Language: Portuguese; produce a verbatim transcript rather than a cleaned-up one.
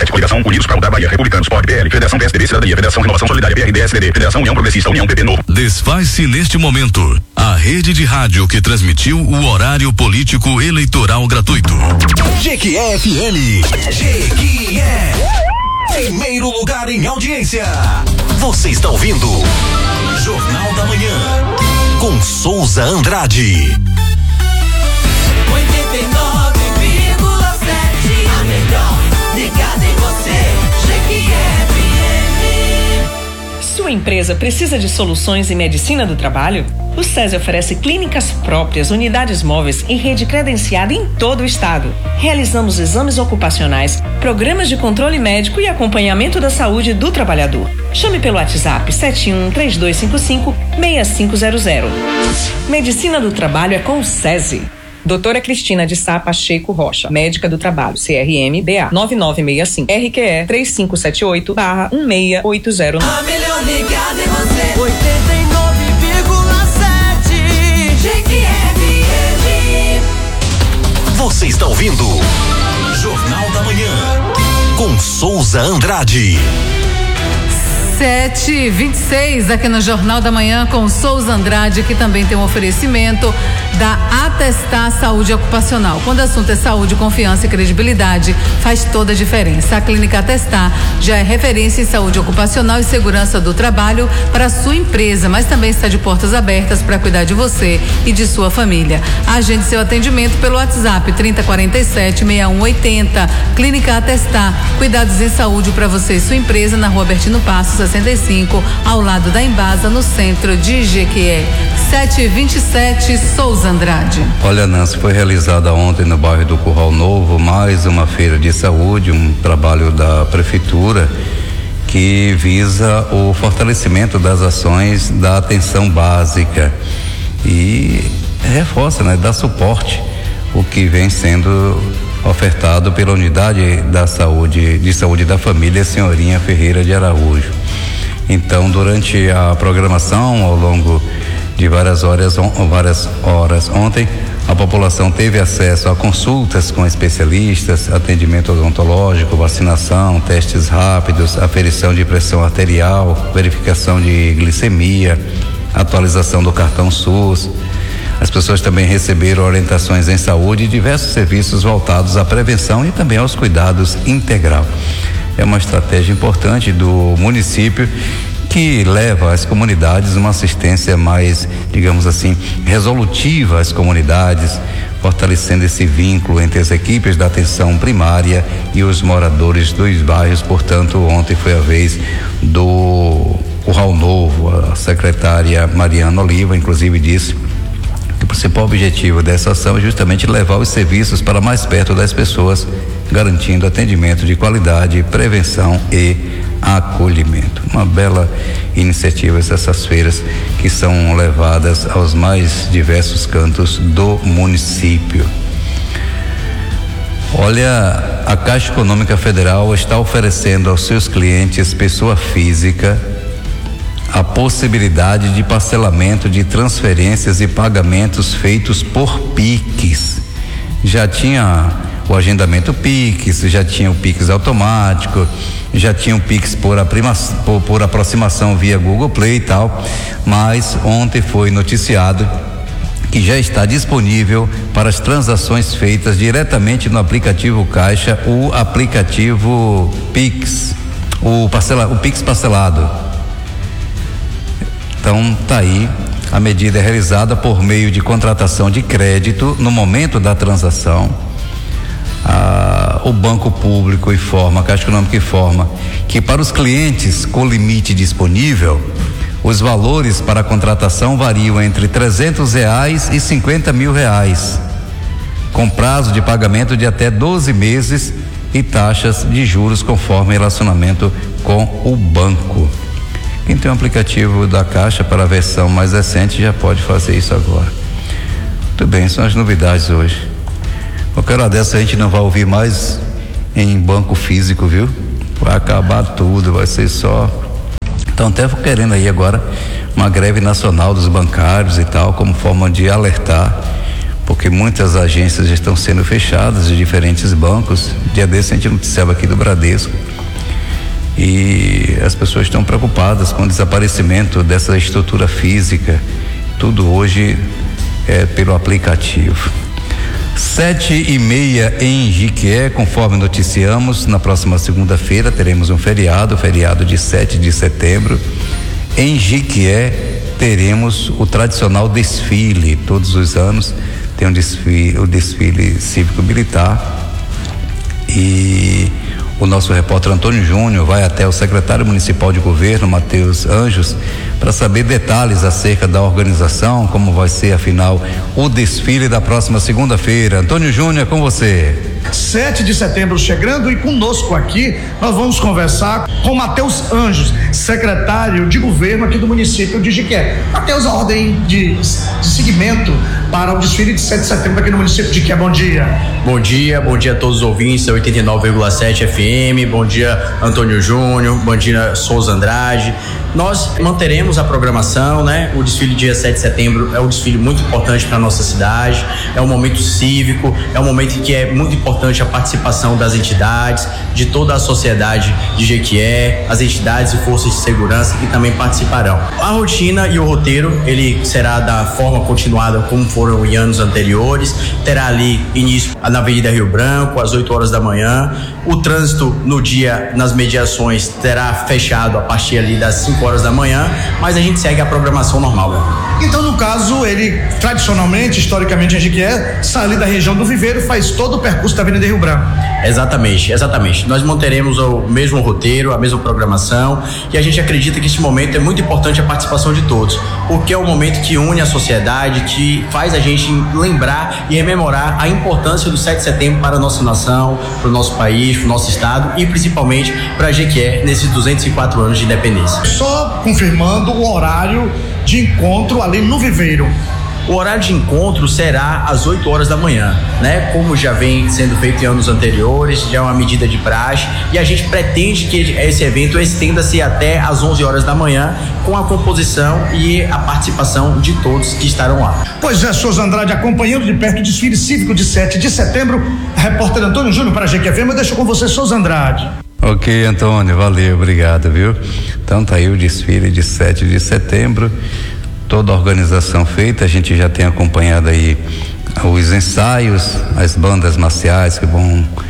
sete, coligação Unidos para mudar Bahia, Republicanos, P O R, P L, Federação P S D B, Cidadania, Federação Renovação Solidária, P R D S D D, Federação União Progressista, União P P Novo. Desfaz-se neste momento a rede de rádio que transmitiu o horário político eleitoral gratuito. Jequié-F M. Jequié. Primeiro lugar em audiência. Você está ouvindo Jornal da Manhã com Souza Andrade. oitenta e nove vírgula sete, a melhor ligada em você, Jequié-F M. Sua empresa precisa de soluções em medicina do trabalho? O SESI oferece clínicas próprias, unidades móveis e rede credenciada em todo o estado. Realizamos exames ocupacionais, programas de controle médico e acompanhamento da saúde do trabalhador. Chame pelo WhatsApp sete um três dois cinco cinco seis cinco zero zero. Medicina do trabalho é com o SESI. Doutora Cristina de Sá Pacheco Rocha, médica do trabalho, C R M B A nove nove seis cinco, R Q E três cinco sete oito barra um seis oito zero. A melhor ligada em você, oitenta e nove vírgula sete, Jequié-F M. Você está ouvindo Jornal da Manhã com Souza Andrade. sete e vinte e seis aqui no Jornal da Manhã com Souza Andrade, que também tem um oferecimento da Atestar Saúde Ocupacional. Quando o assunto é saúde, confiança e credibilidade, faz toda a diferença. A Clínica Atestar já é referência em saúde ocupacional e segurança do trabalho para a sua empresa, mas também está de portas abertas para cuidar de você e de sua família. Agende seu atendimento pelo WhatsApp trinta quarenta e sete, sessenta e um oitenta. Clínica Atestar, cuidados em saúde para você e sua empresa, na Rua Bertino Passos, sessenta e cinco, ao lado da Embasa, no centro de Jequié. sete e vinte e sete, Souza Andrade. Olha, Nancy, foi realizada ontem no bairro do Curral Novo mais uma feira de saúde, um trabalho da prefeitura que visa o fortalecimento das ações da atenção básica e reforça, né, dá suporte o que vem sendo ofertado pela Unidade da Saúde, de Saúde da Família Senhorinha Ferreira de Araújo. Então, durante a programação, ao longo de várias horas, várias horas ontem, a população teve acesso a consultas com especialistas, atendimento odontológico, vacinação, testes rápidos, aferição de pressão arterial, verificação de glicemia, atualização do cartão SUS. As pessoas também receberam orientações em saúde e diversos serviços voltados à prevenção e também aos cuidados integral. É uma estratégia importante do município que leva às comunidades uma assistência mais, digamos assim, resolutiva às comunidades, fortalecendo esse vínculo entre as equipes da atenção primária e os moradores dos bairros. Portanto, ontem foi a vez do Curral Novo. A secretária Mariana Oliva, inclusive, disse que o principal objetivo dessa ação é justamente levar os serviços para mais perto das pessoas, garantindo atendimento de qualidade, prevenção e acolhimento. Uma bela iniciativa essas feiras que são levadas aos mais diversos cantos do município. Olha, a Caixa Econômica Federal está oferecendo aos seus clientes pessoa física a possibilidade de parcelamento de transferências e pagamentos feitos por Pix. Já tinha o agendamento Pix, já tinha o Pix automático, já tinha o Pix por, aprima, por, por aproximação via Google Play e tal, mas ontem foi noticiado que já está disponível para as transações feitas diretamente no aplicativo Caixa, o aplicativo Pix, o, parcela, o Pix parcelado. Então tá aí, a medida é realizada por meio de contratação de crédito no momento da transação. Ah, o Banco Público informa, a Caixa Econômica informa que para os clientes com limite disponível, os valores para a contratação variam entre trezentos reais e cinquenta mil reais, com prazo de pagamento de até doze meses e taxas de juros conforme relacionamento com o banco. Quem tem um aplicativo da Caixa para a versão mais recente já pode fazer isso agora. Muito bem, são as novidades hoje. Qualquer hora dessa a gente não vai ouvir mais em banco físico, viu? Vai acabar tudo, vai ser só. Então até vou querendo aí agora uma greve nacional dos bancários e tal, como forma de alertar porque muitas agências estão sendo fechadas de diferentes bancos. Dia desse a gente noticiava aqui do Bradesco, e as pessoas estão preocupadas com o desaparecimento dessa estrutura física, tudo hoje é pelo aplicativo. Sete e meia em Jiquié, conforme noticiamos, na próxima segunda-feira teremos um feriado, feriado de sete de setembro. Em Jiquié teremos o tradicional desfile, todos os anos tem um desfile, o desfile cívico-militar, e o nosso repórter Antônio Júnior vai até o secretário municipal de governo, Matheus Anjos, para saber detalhes acerca da organização, como vai ser, afinal, o desfile da próxima segunda-feira. Antônio Júnior, com você. sete de setembro chegando, e conosco aqui nós vamos conversar com Matheus Anjos, secretário de governo aqui do município de Jiquié. Matheus, a ordem de, de seguimento para o desfile de sete de setembro aqui no município de Jiquié. Bom dia. Bom dia, bom dia a todos os ouvintes da oitenta e nove vírgula sete F M, bom dia Antônio Júnior, bom dia Souza Andrade. Nós manteremos a programação, né? O desfile dia sete de setembro é um desfile muito importante para a nossa cidade, é um momento cívico, é um momento que é muito importante a participação das entidades, de toda a sociedade de Jequié, as entidades e forças de segurança que também participarão. A rotina e o roteiro, ele será da forma continuada como foram em anos anteriores, terá ali início na Avenida Rio Branco, às oito horas da manhã. O trânsito no dia, nas mediações, terá fechado a partir ali das cinco horas da manhã, mas a gente segue a programação normal, né? Então, no caso, ele tradicionalmente, historicamente, em Jiquié, sai ali da região do Viveiro e faz todo o percurso da Avenida Rio Branco. Exatamente, exatamente. Nós manteremos o mesmo roteiro, a mesma programação, e a gente acredita que este momento é muito importante a participação de todos, porque é um momento que une a sociedade, que faz a gente lembrar e rememorar a importância do sete de setembro para a nossa nação, para o nosso país, para o nosso estado e principalmente para Jequié nesses duzentos e quatro anos de independência. Só confirmando o horário de encontro ali no Viveiro. O horário de encontro será às oito horas da manhã, né? Como já vem sendo feito em anos anteriores, já é uma medida de praxe, e a gente pretende que esse evento estenda-se até às onze horas da manhã, com a composição e a participação de todos que estarão lá. Pois é, Souza Andrade, acompanhando de perto o desfile cívico de sete de setembro, repórter Antônio Júnior para a G Q F M, eu deixo com você, Souza Andrade. Ok, Antônio, valeu, obrigado, viu? Então tá aí o desfile de sete de setembro, toda a organização feita, a gente já tem acompanhado aí os ensaios, as bandas marciais que vão